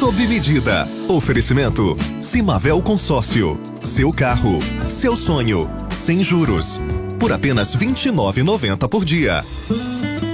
sob medida. Oferecimento Simavel Consórcio. Seu carro, seu sonho, sem juros. Por apenas R$ 29,90 por dia.